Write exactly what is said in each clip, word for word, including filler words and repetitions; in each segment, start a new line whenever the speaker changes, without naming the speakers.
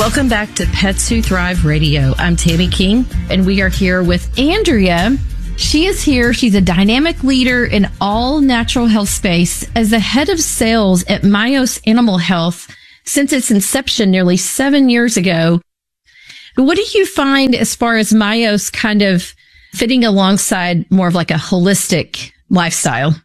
Welcome back to Pets Who Thrive Radio. I'm Tammy King, and we are here with Andrea. She is here. She's a dynamic leader in all natural health space as the head of sales at Myos Animal Health since its inception nearly seven years ago. What do you find as far as Myos kind of fitting alongside more of like a holistic lifestyle?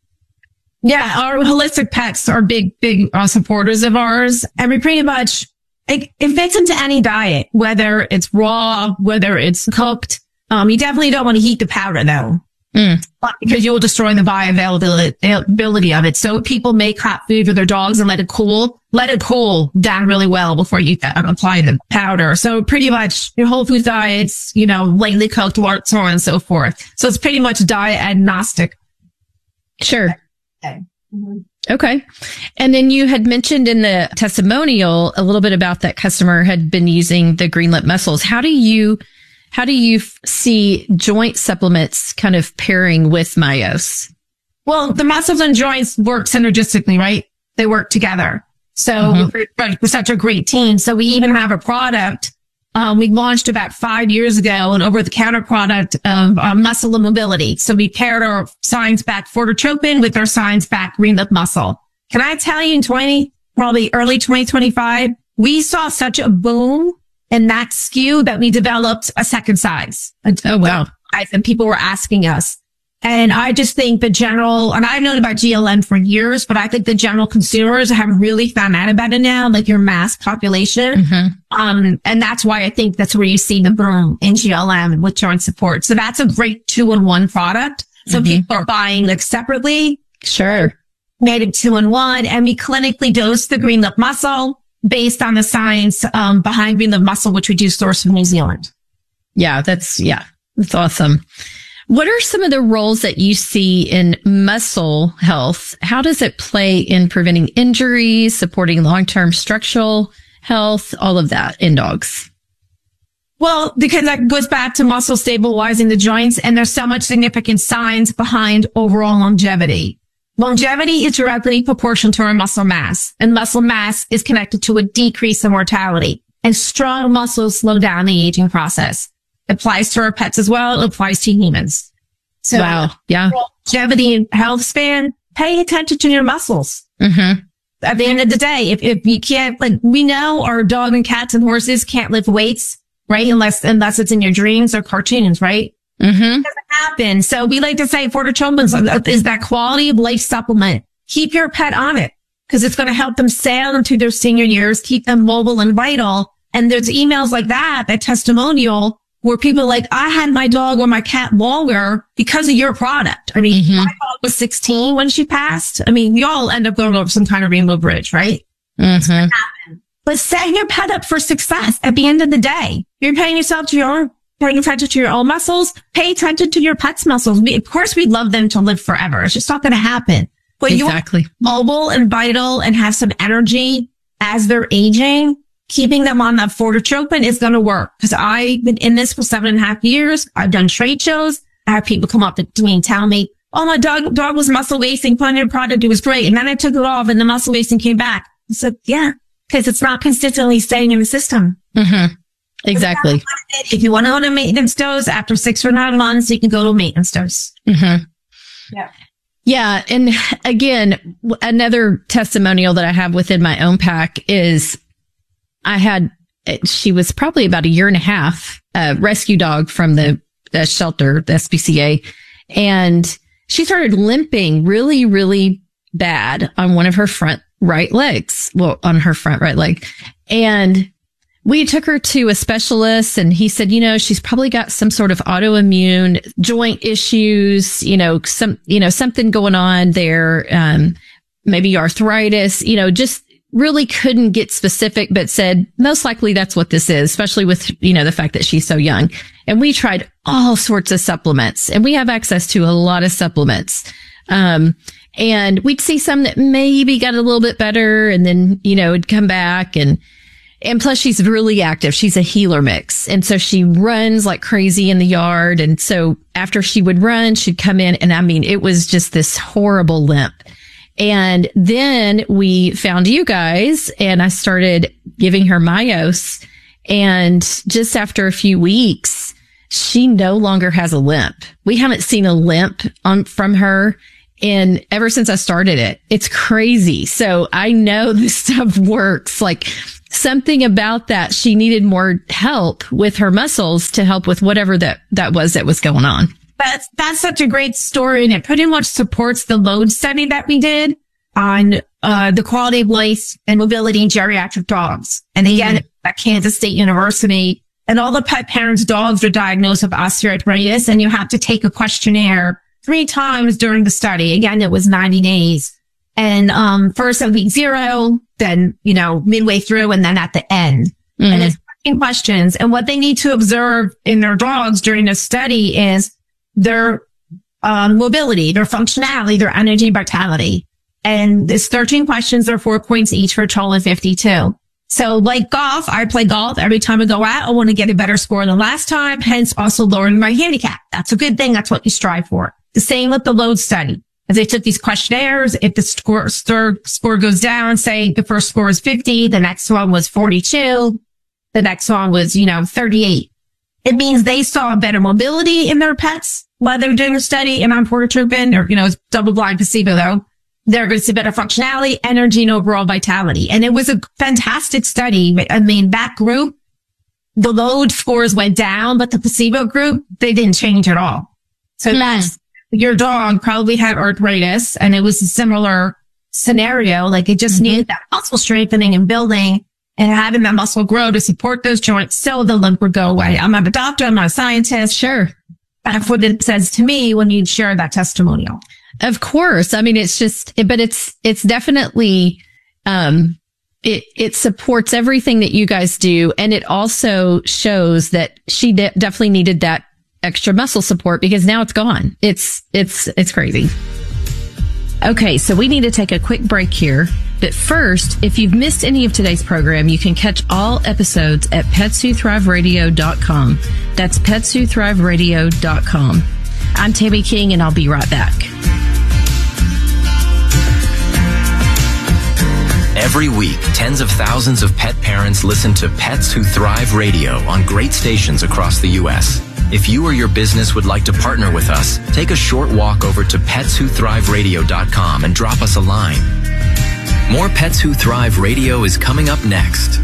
Yeah, our holistic pets are big, big uh, supporters of ours. And we pretty much, it, it fits into any diet, whether it's raw, whether it's cooked. Um, you definitely don't want to heat the powder though, mm. because you'll destroy the bioavailability of it. So people make hot food for their dogs and let it cool, let it cool down really well before you uh, apply the powder. So pretty much your whole food diets, you know, lightly cooked, so on and so forth. So it's pretty much diet agnostic.
Sure. Okay. Mm-hmm. Okay. And then you had mentioned in the testimonial a little bit about that customer had been using the green lip mussels. How do you, how do you f- see joint supplements kind of pairing with Myos?
Well, the muscles and joints work synergistically, right? They work together. So mm-hmm. we're, we're such a great team. So we even have a product Um, we launched about five years ago an over-the-counter product of uh, muscle and mobility. So we paired our science-backed Fortotropin with our science-backed green lip mussel. Can I tell you in twenty, probably early twenty twenty-five, we saw such a boom in that S K U that we developed a second size.
Oh, wow.
And people were asking us. And I just think the general, and I've known about G L M for years, but I think the general consumers have really found out about it now, like your mass population. Mm-hmm. Um, and that's why I think that's where you see the boom in G L M with joint support. So that's a great two-in-one product. So mm-hmm. people are buying like separately.
Sure.
Made it two-in-one. And we clinically dose the green lip mussel based on the science um, behind green lip mussel, which we do source from New Zealand.
Yeah, that's, yeah, that's awesome. What are some of the roles that you see in muscle health? How does it play in preventing injuries, supporting long-term structural health, all of that in dogs?
Well, because that goes back to muscle stabilizing the joints, and there's so much significant science behind overall longevity. Longevity is directly proportional to our muscle mass, and muscle mass is connected to a decrease in mortality, and strong muscles slow down the aging process. It applies to our pets as well. It applies to humans. So,
wow. Yeah.
Longevity and health span, pay attention to your muscles.
Mm-hmm.
At the end of the day, if, if you can't, like, we know our dog and cats and horses can't lift weights, right? Unless, unless it's in your dreams or cartoons, right?
Mm-hmm.
It doesn't happen. So we like to say Fortotropin is that quality of life supplement. Keep your pet on it because it's going to help them sail into their senior years, keep them mobile and vital. And there's emails like that, that testimonial, where people are like, I had my dog or my cat longer because of your product. I mean, mm-hmm. my dog was sixteen when she passed. I mean, you all end up going over some kind of rainbow bridge, right?
Mm-hmm.
But set your pet up for success at the end of the day. You're paying yourself to your, paying attention to your own muscles. Pay attention to your pet's muscles. We, of course, we'd love them to live forever. It's just not going to happen. But
exactly.
You're mobile and vital and have some energy as they're aging. Keeping them on that Fortotropin is going to work because I've been in this for seven and a half years. I've done trade shows. I have people come up to me and tell me, oh, my dog, dog was muscle wasting, put in a product. It was great. And then I took it off and the muscle wasting came back. I said, yeah, because it's not consistently staying in the system.
Mm-hmm. Exactly.
If you want to go to a maintenance dose after six or nine months, you can go to a maintenance dose.
Mm-hmm.
Yeah.
Yeah. And again, another testimonial that I have within my own pack is I had, she was probably about a year and a half, a rescue dog from the, the shelter, the S P C A. And she started limping really, really bad on one of her front right legs. Well, on her front right leg. And we took her to a specialist and he said, you know, she's probably got some sort of autoimmune joint issues, you know, some, you know, something going on there. Um, maybe arthritis, you know, just really couldn't get specific, but said most likely that's what this is, especially with, you know, the fact that she's so young. And we tried all sorts of supplements and we have access to a lot of supplements. Um, and we'd see some that maybe got a little bit better and then, you know, it'd come back and, and plus she's really active. She's a healer mix. And so she runs like crazy in the yard. And so after she would run, she'd come in and I mean, it was just this horrible limp. And then we found you guys and I started giving her Myos. And just after a few weeks, she no longer has a limp. We haven't seen a limp on from her. And ever since I started it, it's crazy. So I know this stuff works. Like something about that, she needed more help with her muscles to help with whatever that, that was that was going on.
That's, that's such a great story. And it pretty much supports the load study that we did on, uh, the quality of life and mobility in geriatric dogs. And again, mm-hmm. at Kansas State University, and all the pet parents' dogs are diagnosed with osteoarthritis, and you have to take a questionnaire three times during the study. Again, it was ninety days. And, um, first at week zero, then, you know, midway through, and then at the end. Mm-hmm. And it's asking questions. And what they need to observe in their dogs during the study is their, um, mobility, their functionality, their energy, vitality. And it's thirteen questions. There are four points each for a total of fifty-two. So like golf, I play golf every time I go out. I want to get a better score than last time, hence also lowering my handicap. That's a good thing. That's what you strive for. The same with the load study. As they took these questionnaires, if the score, score, score goes down, say the first score is fifty, the next one was forty-two, the next one was, you know, thirty-eight. It means they saw better mobility in their pets while they're doing a study and on Portotropin, or, you know, it's double blind placebo though. They're going to see better functionality, energy, and overall vitality. And it was a fantastic study. I mean, that group, the load scores went down, but the placebo group, they didn't change at all. So
nice.
Your dog probably had arthritis, and it was a similar scenario. Like it just mm-hmm. needed that muscle strengthening and building and having that muscle grow to support those joints so the limp would go away. I'm not a doctor. I'm not a scientist.
Sure.
That's what it says to me when you share that testimonial.
Of course. I mean, it's just, but it's, it's definitely, um, it, it supports everything that you guys do. And it also shows that she de- definitely needed that extra muscle support because now it's gone. It's, it's, it's crazy. Okay. So we need to take a quick break here. But first, if you've missed any of today's program, you can catch all episodes at pets who thrive radio dot com. That's pets who thrive radio dot com. I'm Tammy King, and I'll be right back.
Every week, tens of thousands of pet parents listen to Pets Who Thrive Radio on great stations across the U S. If you or your business would like to partner with us, take a short walk over to pets who thrive radio dot com and drop us a line. More Pets Who Thrive Radio is coming up next.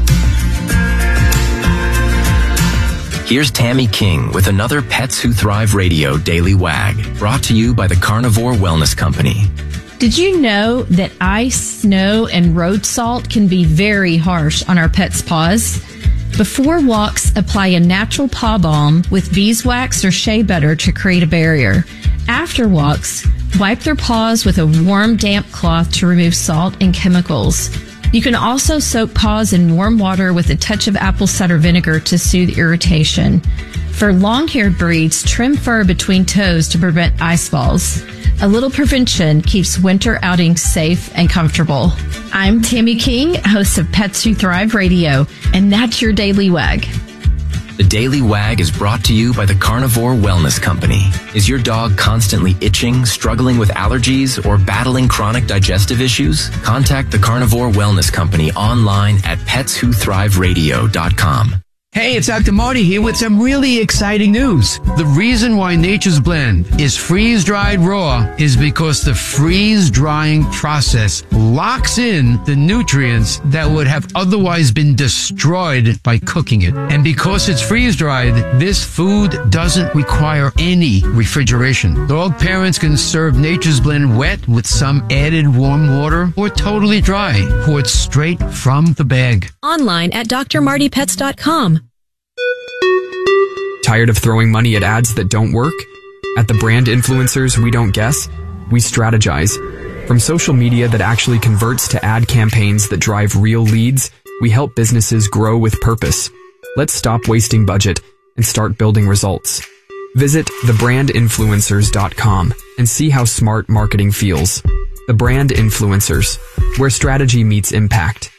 Here's Tammy King with another Pets Who Thrive Radio Daily Wag, brought to you by the Carnivore Wellness Company.
Did you know that ice, snow, and road salt can be very harsh on our pets' paws? Before walks, apply a natural paw balm with beeswax or shea butter to create a barrier. After walks, wipe their paws with a warm, damp cloth to remove salt and chemicals. You can also soak paws in warm water with a touch of apple cider vinegar to soothe irritation. For long-haired breeds, trim fur between toes to prevent ice balls. A little prevention keeps winter outings safe and comfortable. I'm Tammy King, host of Pets Who Thrive Radio, and that's your Daily Wag.
The Daily Wag is brought to you by the Carnivore Wellness Company. Is your dog constantly itching, struggling with allergies, or battling chronic digestive issues? Contact the Carnivore Wellness Company online at pets who thrive radio dot com.
Hey, it's Doctor Marty here with some really exciting news. The reason why Nature's Blend is freeze-dried raw is because the freeze-drying process locks in the nutrients that would have otherwise been destroyed by cooking it. And because it's freeze-dried, this food doesn't require any refrigeration. Dog parents can serve Nature's Blend wet with some added warm water or totally dry, poured straight from the bag.
Online at D R marty pets dot com.
Tired of throwing money at ads that don't work? At the Brand Influencers We Don't Guess, we strategize. From social media that actually converts to ad campaigns that drive real leads, we help businesses grow with purpose. Let's stop wasting budget and start building results. Visit the brand influencers dot com and see how smart marketing feels. The Brand Influencers, where strategy meets impact.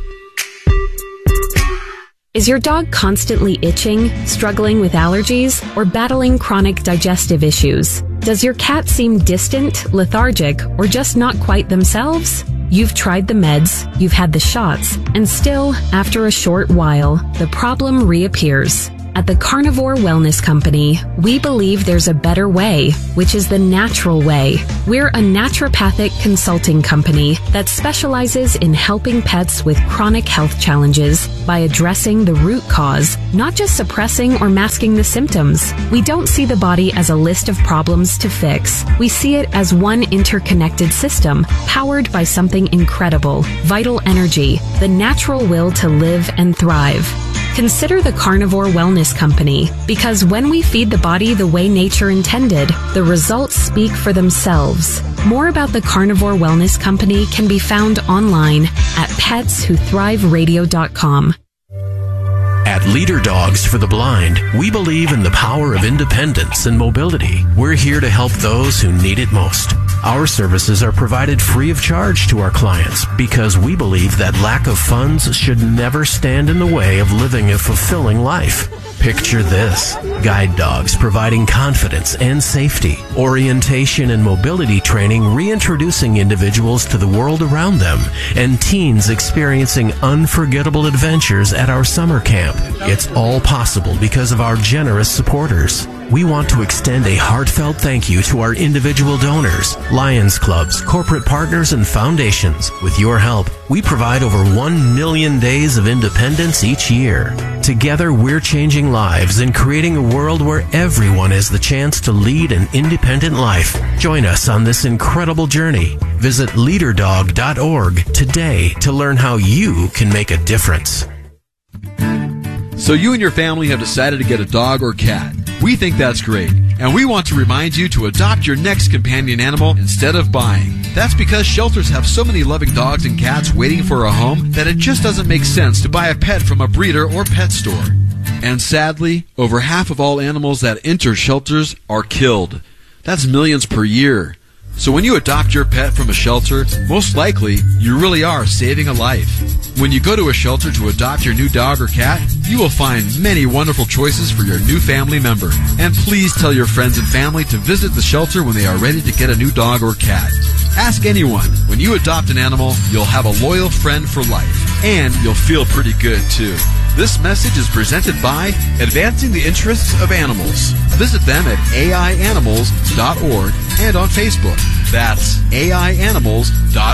Is your dog constantly itching, struggling with allergies, or battling chronic digestive issues? Does your cat seem distant, lethargic, or just not quite themselves? You've tried the meds, you've had the shots, and still, after a short while, the problem reappears. At the Carnivore Wellness Company, we believe there's a better way, which is the natural way. We're a naturopathic consulting company that specializes in helping pets with chronic health challenges by addressing the root cause, not just suppressing or masking the symptoms. We don't see the body as a list of problems to fix. We see it as one interconnected system, powered by something incredible, vital energy, the natural will to live and thrive. Consider the Carnivore Wellness Company, because when we feed the body the way nature intended, the results speak for themselves. More about the Carnivore Wellness Company can be found online at pets who thrive radio dot com.
At Leader Dogs for the Blind, we believe in the power of independence and mobility. We're here to help those who need it most. Our services are provided free of charge to our clients because we believe that lack of funds should never stand in the way of living a fulfilling life. Picture this: guide dogs providing confidence and safety, orientation and mobility training reintroducing individuals to the world around them, and teens experiencing unforgettable adventures at our summer camp. It's all possible because of our generous supporters. We want to extend a heartfelt thank you to our individual donors, Lions Clubs, corporate partners, and foundations. With your help, we provide over one million days of independence each year. Together, we're changing lives and creating a world where everyone has the chance to lead an independent life. Join us on this incredible journey. Visit leader dog dot org today to learn how you can make a difference.
So you and your family have decided to get a dog or cat. We think that's great, and we want to remind you to adopt your next companion animal instead of buying. That's because shelters have so many loving dogs and cats waiting for a home that it just doesn't make sense to buy a pet from a breeder or pet store. And sadly, over half of all animals that enter shelters are killed. That's millions per year. So when you adopt your pet from a shelter, most likely you really are saving a life. When you go to a shelter to adopt your new dog or cat, you will find many wonderful choices for your new family member. And please tell your friends and family to visit the shelter when they are ready to get a new dog or cat. Ask anyone. When you adopt an animal, you'll have a loyal friend for life. And you'll feel pretty good, too. This message is presented by Advancing the Interests of Animals. Visit them at A I animals dot org and on Facebook. That's A I animals dot